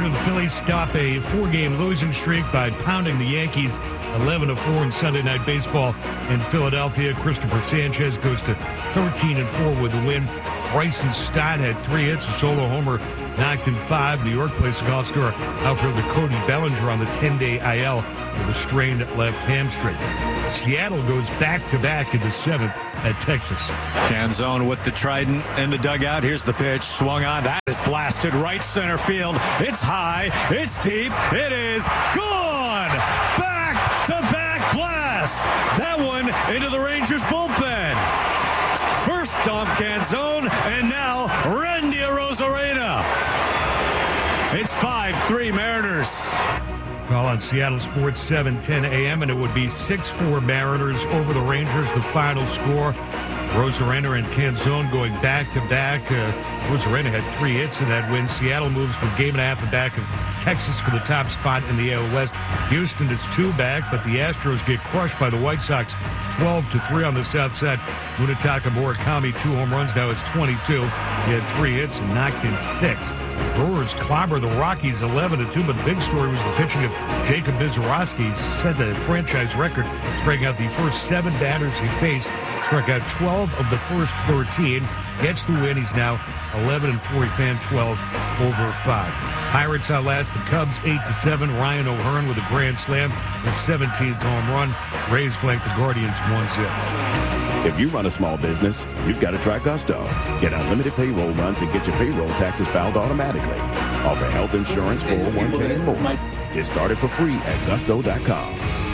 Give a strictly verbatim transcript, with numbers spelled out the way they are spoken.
reminder, the Phillies stop a four-game losing streak by pounding the Yankees eleven to four in Sunday Night Baseball in Philadelphia. Christopher Sanchez goes to thirteen and four with the win. Bryson Stott had three hits, a solo homer, knocked in five. New York plays golf star outfielder Cody Bellinger on the ten-day I L with a strained left hamstring. Seattle goes back-to-back in the seventh at Texas. Canzone with the trident in the dugout. Here's the pitch. Swung on. That is blasted right center field. It's high. It's deep. It is gone. Back-to-back blast. That one into the Rangers bullpen. First Dom Canzone, and now Randy Arozarena. It's five three Mariners. Call on Seattle Sports seven ten a.m. and it would be six four Mariners over the Rangers. The final score. Arozarena and Canzone going back-to-back. Uh, Arozarena had three hits in that win. Seattle moves from game and a half back of Texas for the top spot in the A L West. Houston is two back, but the Astros get crushed by the White Sox twelve to three on the south side. Munetaka Murakami, two home runs. Now it's twenty-two. He had three hits and knocked in six. Brewers clobber the Rockies eleven to two, but the big story was the pitching of Jacob Misiorowski. He set the franchise record, striking out the first seven batters he faced. Struck out twelve of the first thirteen. Gets the win. He's now eleven and four. He fan twelve over five. Pirates outlast the Cubs eight to seven. Ryan O'Hearn with a grand slam, his seventeenth home run. Rays blank the Guardians one zip. If you run a small business, you've got to try Gusto. Get unlimited payroll runs and get your payroll taxes filed automatically. Offer health insurance, four oh one k, and more. Get started for free at gusto dot com.